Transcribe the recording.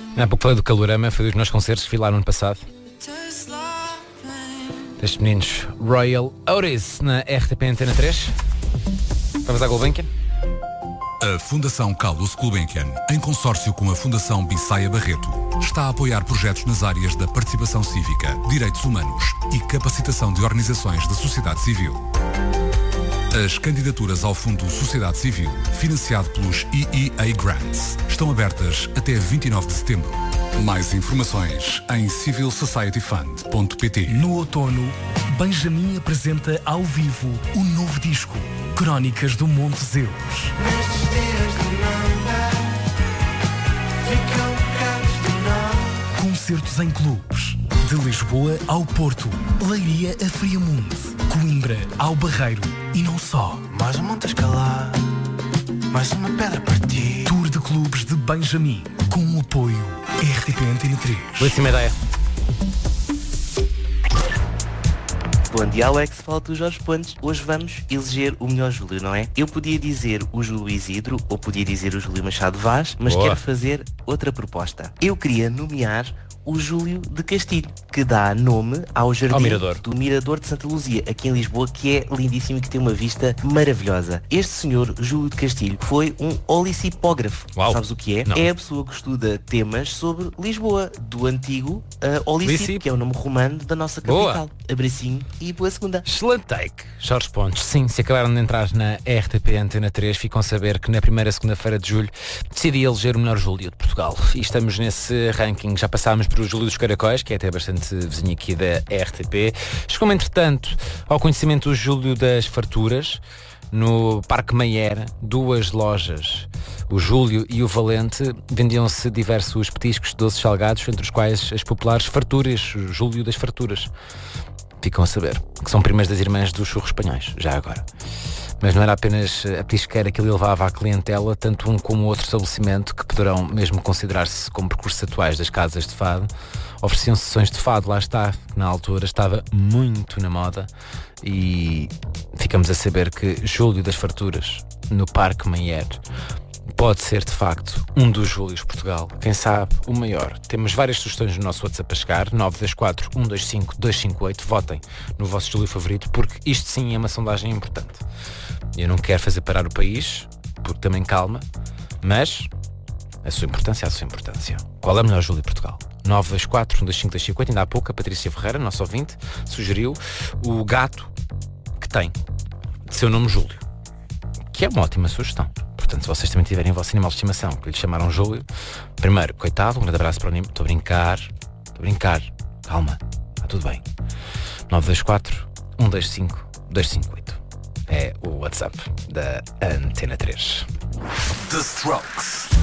Há pouco falei do Calorama, foi dos meus concertos que vi lá no ano passado. Destes meninos, Royal Otis, na RTP Antena 3. Vamos à Gulbenkian? A Fundação Carlos Gulbenkian, em consórcio com a Fundação Bissaia Barreto, está a apoiar projetos nas áreas da participação cívica, direitos humanos e capacitação de organizações da sociedade civil. As candidaturas ao Fundo Sociedade Civil, financiado pelos EEA Grants, estão abertas até 29 de setembro. Mais informações em civilsocietyfund.pt. No outono, Benjamin apresenta ao vivo o novo disco, Crónicas do Monte Zeus. Nestes dias de manga, ficam caros de não. Concertos em clubes, de Lisboa ao Porto, Leiria a Friamunde, Coimbra ao Barreiro e não só. Mais uma monte a escalar, mais uma pedra para ti. Tour de clubes de Benjamin, com o apoio RTP Antena 3. Belíssima ideia. Bom dia, Alex. Fala tu, Jorge Pontes. Hoje vamos eleger o melhor Júlio, não é? Eu podia dizer o Júlio Isidro ou podia dizer o Júlio Machado Vaz, mas Boa. quero fazer outra proposta. Eu queria nomear o Júlio de Castilho, que dá nome ao jardim do Mirador de Santa Luzia, aqui em Lisboa, que é lindíssimo e que tem uma vista maravilhosa. Este senhor, Júlio de Castilho, foi um olicipógrafo. Uau. Sabes o que é? Não. É a pessoa que estuda temas sobre Lisboa, do antigo Olicipo, que é o nome romano da nossa capital. Boa. Abracinho e boa segunda. Excelente take, Jorge Pontes. Sim, se acabaram de entrar na RTP Antena 3, ficam a saber que na primeira segunda-feira de julho decidi eleger o melhor Júlio de Portugal. E estamos nesse ranking. Já passámos por o Júlio dos Caracóis, que é até bastante vizinho aqui da RTP. Chegou-me, entretanto, ao conhecimento do Júlio das Farturas. No Parque Mayer, duas lojas, o Júlio e o Valente, vendiam-se diversos petiscos, doces salgados, entre os quais as populares farturas, o Júlio das Farturas. Ficam a saber que são primas das irmãs dos churros espanhóis, já agora. Mas não era apenas a petisqueira que ele levava à clientela, tanto um como o outro estabelecimento, que poderão mesmo considerar-se como percursos atuais das casas de fado, ofereciam sessões de fado, lá está, que na altura estava muito na moda, e ficamos a saber que Júlio das Farturas, no Parque Mayer, pode ser de facto um dos Júlios de Portugal, quem sabe o maior. Temos várias sugestões no nosso WhatsApp a chegar, 924 125 258. Votem no vosso Júlio favorito, porque isto sim é uma sondagem importante. Eu não quero fazer parar o país, porque também calma, mas a sua importância é a sua importância. Qual é o melhor Júlio de Portugal? 924 125 258. Ainda há pouco a Patrícia Ferreira, nosso ouvinte, sugeriu o gato que tem de seu nome Júlio, que é uma ótima sugestão. Portanto, se vocês também tiverem o vosso animal de estimação que lhe chamaram Júlio, primeiro, coitado, um grande abraço para o Nimo. Estou a brincar, calma, está tudo bem. 924 125 258 é o WhatsApp da Antena 3. The Strokes.